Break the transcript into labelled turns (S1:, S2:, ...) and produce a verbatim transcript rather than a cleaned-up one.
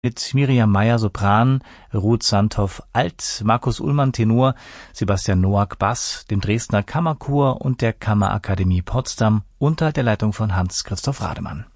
S1: mit Miriam Meyer Sopran, Ruth Sandhoff Alt, Markus Ullmann Tenor, Sebastian Noack Bass, dem Dresdner Kammerchor und der Kammerakademie Potsdam unter der Leitung von Hans-Christoph Rademann.